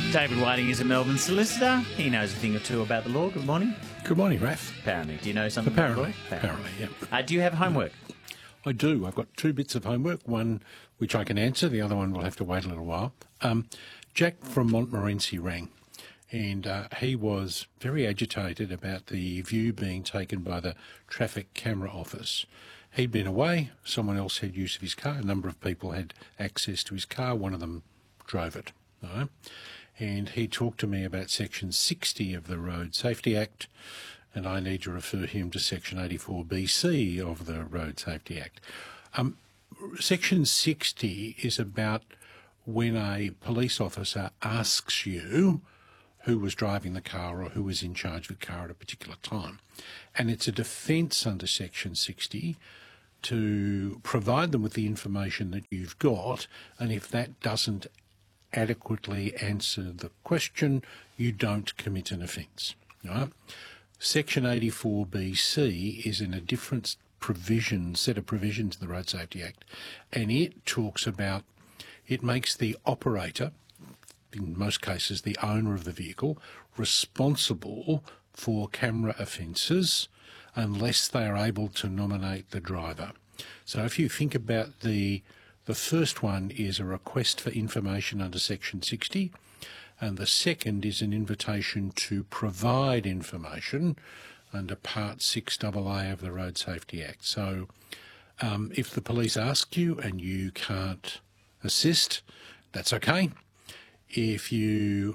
David Whiting is a Melbourne solicitor. He knows a thing or two about the law. Good morning. Good morning, Raph. Apparently. Do you know something Apparently, about the law? yeah. Do you have homework? I do. I've got two bits of homework, one which I can answer, the other one will have to wait a little while. Jack from Montmorency rang, and he was very agitated about the view being taken by the traffic camera office. He'd been away, someone else had use of his car, a number of people had access to his car, one of them drove it. Right? And he talked to me about Section 60 of the Road Safety Act, and I need to refer him to Section 84BC of the Road Safety Act. Section 60 is about when a police officer asks you who was driving the car or who was in charge of the car at a particular time. And it's a defence under Section 60 to provide them with the information that you've got, and if that doesn't adequately answer the question, you don't commit an offence. Right? Section 84BC is in a different set of provisions in the Road Safety Act, and it talks about, it makes the operator, in most cases the owner of the vehicle, responsible for camera offences unless they are able to nominate the driver. So if you think about the first one is a request for information under Section 60, and the second is an invitation to provide information under Part 6AA of the Road Safety Act. So if the police ask you and you can't assist, that's okay. If you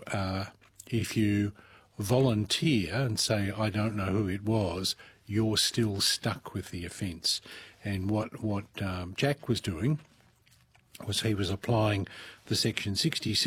volunteer and say, I don't know who it was, you're still stuck with the offence. And what Jack was doing was he was applying the Section 60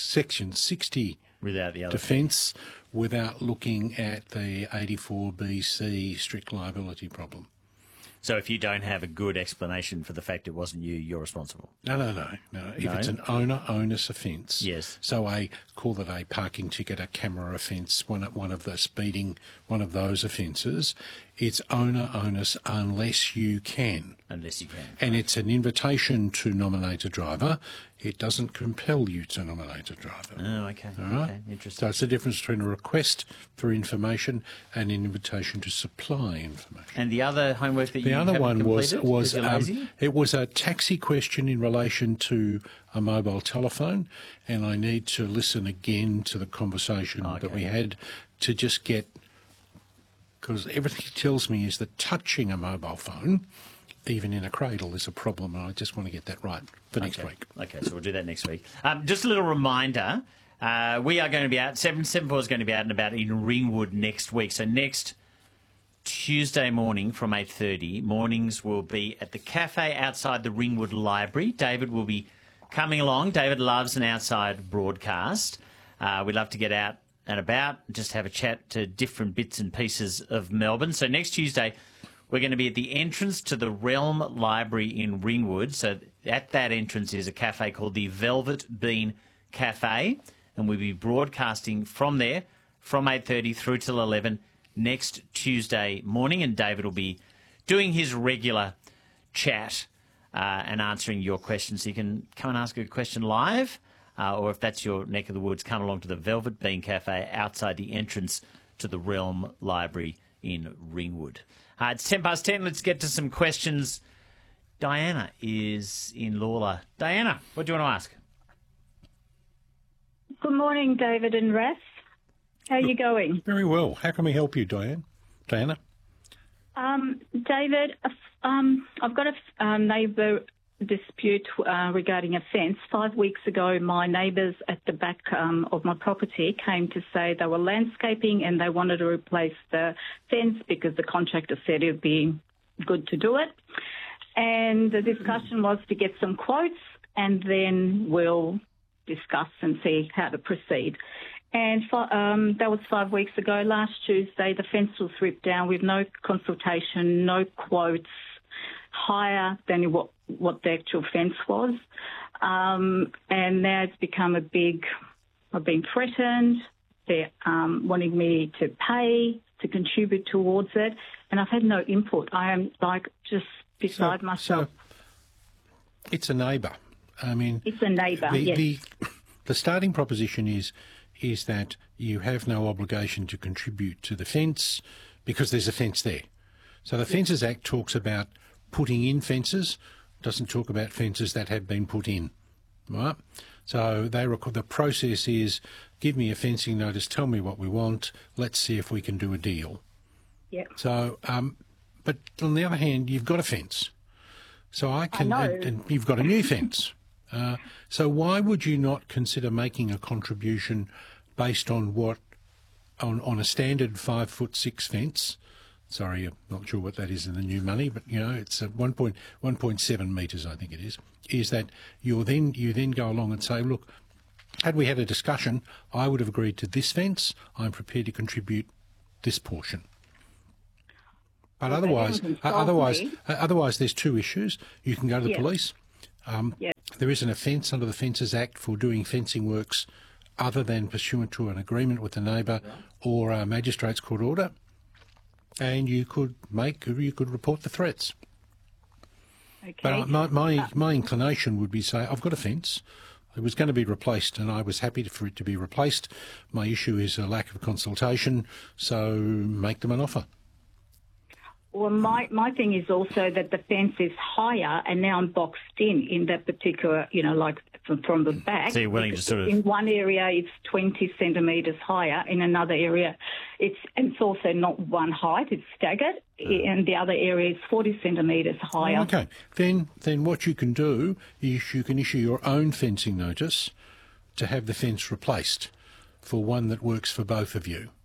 Without the other defence without looking at the 84BC strict liability problem. So if you don't have a good explanation for the fact it wasn't you, you're responsible? No. If it's an onus offence. Yes. So call it a parking ticket, a camera offence, one of the speeding, one of those offences, it's onus unless you can. Unless you can. And it's an invitation to nominate a driver. It doesn't compel you to nominate a driver. Oh, okay. All right? Okay, interesting. So it's the difference between a request for information and an invitation to supply information. And the other homework that The other one was lazy? it was a taxi question in relation to a mobile telephone, and I need to listen again to the conversation that we had to just get, because everything it tells me is that touching a mobile phone, even in a cradle, is a problem, and I just want to get that right for next week. Okay, so we'll do that next week. Just a little reminder, we are going to be out, 774 is going to be out and about in Ringwood next week. So next Tuesday morning from 8:30, mornings will be at the cafe outside the Ringwood Library. David will be coming along. David loves an outside broadcast. We'd love to get out and about, just have a chat to different bits and pieces of Melbourne. So next Tuesday, we're going to be at the entrance to the Realm Library in Ringwood. So at that entrance is a cafe called the Velvet Bean Cafe, and we'll be broadcasting from there from 8:30 through till 11 next Tuesday morning, and David will be doing his regular chat and answering your questions. So you can come and ask a question live, or if that's your neck of the woods, come along to the Velvet Bean Cafe outside the entrance to the Realm Library in Ringwood. It's 10:10. Let's get to some questions. Diana is in Lawler. Diana, what do you want to ask? Good morning, David and Raph. How are you going? Very well. How can we help you, Diana? David, I've got a neighbour dispute regarding a fence. 5 weeks ago, my neighbours at the back of my property came to say they were landscaping and they wanted to replace the fence because the contractor said it would be good to do it. And the discussion was to get some quotes and then we'll discuss and see how to proceed. And that was 5 weeks ago. Last Tuesday, the fence was ripped down with no consultation, no quotes, higher than what the actual fence was. And now it's become I've been threatened. They're wanting me to pay, to contribute towards it. And I've had no input. I am just beside myself. So it's a neighbour. I mean, it's a neighbour, yes. the starting proposition is that you have no obligation to contribute to the fence because there's a fence there. So the Fences Act talks about putting in fences, doesn't talk about fences that have been put in, right? So the process is give me a fencing notice, tell me what we want, let's see if we can do a deal. Yeah. So, but on the other hand, you've got a fence. So and you've got a new fence. So why would you not consider making a contribution based on on a standard 5'6" fence? Sorry, I'm not sure what that is in the new money, but it's 1.7 metres, I think it is. Is that you then go along and say, look, had we had a discussion, I would have agreed to this fence. I'm prepared to contribute this portion. But otherwise, there's two issues. You can go to the police. There isn't a fence under the Fences Act for doing fencing works other than pursuant to an agreement with the neighbour or a magistrate's court order, and you could report the threats. Okay. But my inclination would be say, I've got a fence. It was going to be replaced, and I was happy for it to be replaced. My issue is a lack of consultation, so make them an offer. Well, my thing is also that the fence is higher, and now I'm boxed in that particular, like from the back. So you're willing to sort of... In one area, it's 20 centimetres higher. In another area, it's also not one height; it's staggered. And the other area is 40 centimetres higher. Okay. Then what you can do is you can issue your own fencing notice to have the fence replaced for one that works for both of you.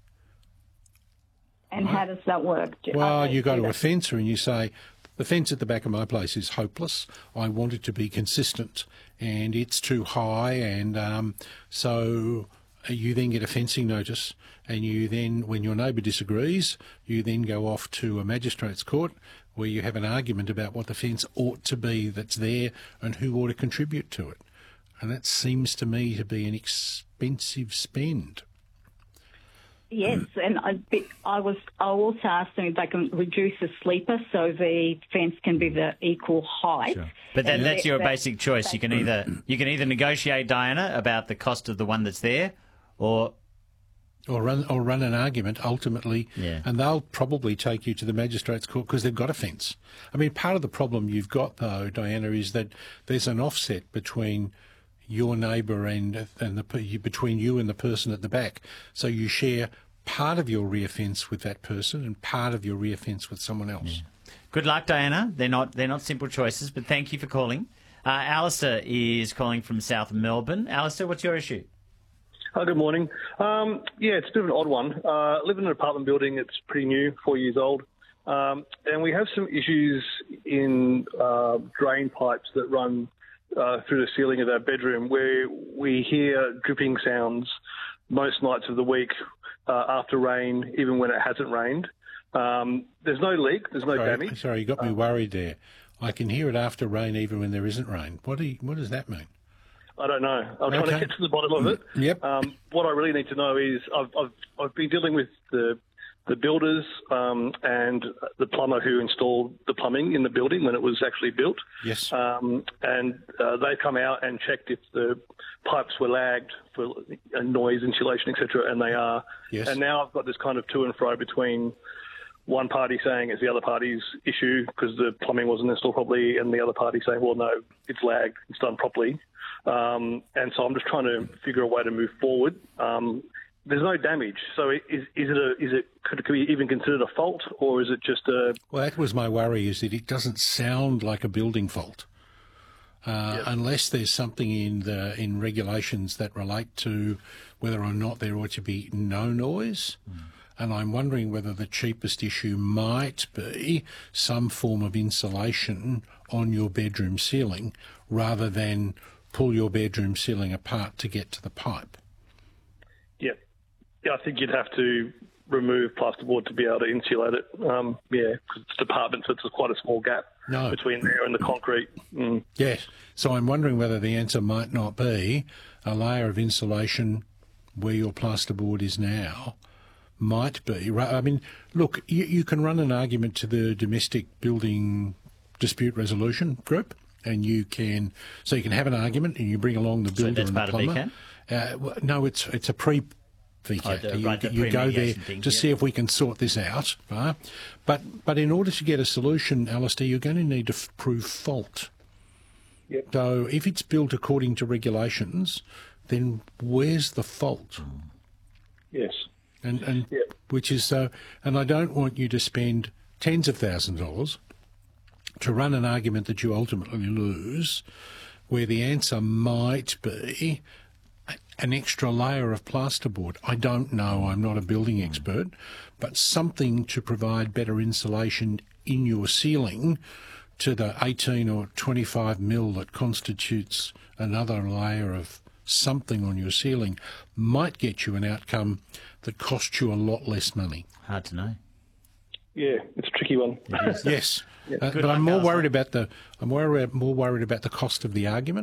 And how does that work? Well, you go to a fencer and you say, the fence at the back of my place is hopeless. I want it to be consistent and it's too high. And so you then get a fencing notice, and you then, when your neighbour disagrees, you then go off to a magistrate's court where you have an argument about what the fence ought to be that's there and who ought to contribute to it. And that seems to me to be an expensive spend. Yes, and I also asked them if they can reduce the sleeper so the fence can be the equal height. Sure. But that's your basic choice. You can either negotiate, Diana, about the cost of the one that's there, or run an argument ultimately, and they'll probably take you to the magistrate's court because they've got a fence. I mean, part of the problem you've got though, Diana, is that there's an offset between your neighbour and between you and the person at the back. So you share part of your rear fence with that person and part of your rear fence with someone else. Yeah. Good luck, Diana. They're not simple choices, but thank you for calling. Alistair is calling from South Melbourne. Alistair, what's your issue? Good morning. It's a bit of an odd one. I live in an apartment building. It's pretty new, 4 years old. And we have some issues in drain pipes that run through the ceiling of our bedroom, where we hear dripping sounds most nights of the week after rain, even when it hasn't rained. There's no leak, there's no damage. Sorry, you got me worried there. I can hear it after rain even when there isn't rain. What does that mean? I don't know. I'm trying to get to the bottom of it. Yep. What I really need to know is I've been dealing with the builders and the plumber who installed the plumbing in the building when it was actually built. Yes. And they come out and checked if the pipes were lagged for noise, insulation, etc., and they are. Yes. And now I've got this kind of to and fro between one party saying it's the other party's issue because the plumbing wasn't installed properly, and the other party saying, well, no, it's lagged, it's done properly. And so I'm just trying to figure a way to move forward. There's no damage, so could it be even considered a fault, or is it just a? Well, that was my worry, is that it doesn't sound like a building fault, unless there's something in regulations that relate to whether or not there ought to be no noise. And I'm wondering whether the cheapest issue might be some form of insulation on your bedroom ceiling, rather than pull your bedroom ceiling apart to get to the pipe. Yeah, I think you'd have to remove plasterboard to be able to insulate it. Because it's apartment, so it's quite a small gap between there and the concrete. Yes. So I'm wondering whether the answer might not be a layer of insulation where your plasterboard is now. Might be. I mean, look, you can run an argument to the Domestic Building Dispute Resolution Group, and you can have an argument, and you bring along the builder that's and the part of plumber. No, it's a VCAT. You go there to see if we can sort this out, right? But in order to get a solution, Alistair, you're going to need to prove fault. Yep. So if it's built according to regulations, then where's the fault? Yes. And Yep. which is so. And I don't want you to spend tens of thousands of dollars to run an argument that you ultimately lose, where the answer might be an extra layer of plasterboard. I don't know, I'm not a building expert, but something to provide better insulation in your ceiling to the 18 or 25 mil that constitutes another layer of something on your ceiling might get you an outcome that costs you a lot less money. Hard to know. Yeah, it's a tricky one. Yes. Good But luck, I'm more Alistair. worried about the cost of the argument.